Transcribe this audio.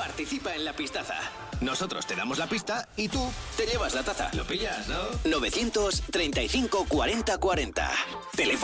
Participa en la pistaza. Nosotros te damos la pista y tú te llevas la taza. ¿Lo pillas, no? 935 40 40. Teléfono